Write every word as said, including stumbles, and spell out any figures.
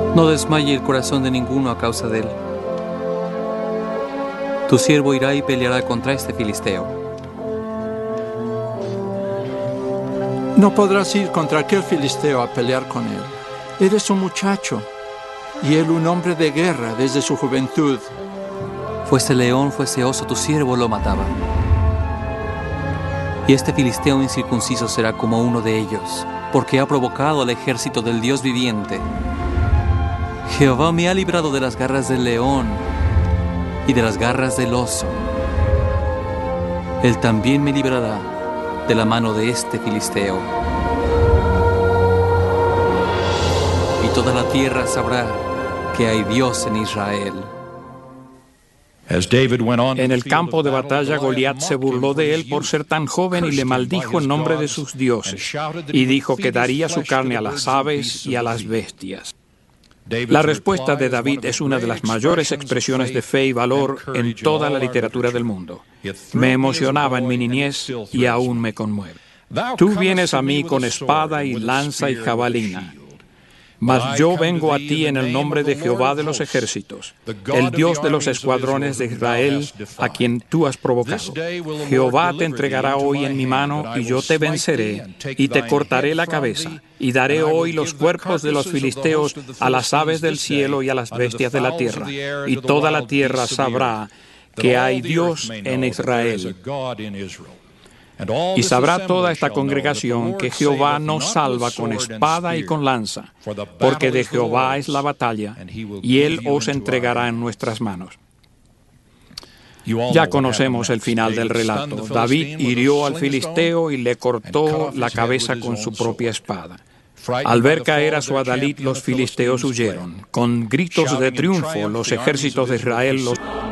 No desmaye el corazón de ninguno a causa de él. Tu siervo irá y peleará contra este filisteo. No podrás ir contra aquel filisteo a pelear con él. Eres un muchacho, y él un hombre de guerra desde su juventud. Fuese león, fuese oso, tu siervo lo mataba. Y este filisteo incircunciso será como uno de ellos, porque ha provocado al ejército del Dios viviente. Jehová me ha librado de las garras del león y de las garras del oso. Él también me librará de la mano de este filisteo. Y toda la tierra sabrá que hay Dios en Israel. En el campo de batalla, Goliat se burló de él por ser tan joven y le maldijo en nombre de sus dioses, y dijo que daría su carne a las aves y a las bestias. La respuesta de David es una de las mayores expresiones de fe y valor en toda la literatura del mundo. Me emocionaba en mi niñez y aún me conmueve. Tú vienes a mí con espada y lanza y jabalina, mas yo vengo a ti en el nombre de Jehová de los ejércitos, el Dios de los escuadrones de Israel, a quien tú has provocado. Jehová te entregará hoy en mi mano, y yo te venceré, y te cortaré la cabeza, y daré hoy los cuerpos de los filisteos a las aves del cielo y a las bestias de la tierra, y toda la tierra sabrá que hay Dios en Israel. Y sabrá toda esta congregación que Jehová nos salva con espada y con lanza, porque de Jehová es la batalla, y Él os entregará en nuestras manos. Ya conocemos el final del relato. David hirió al filisteo y le cortó la cabeza con su propia espada. Al ver caer a su adalid, los filisteos huyeron. Con gritos de triunfo, los ejércitos de Israel los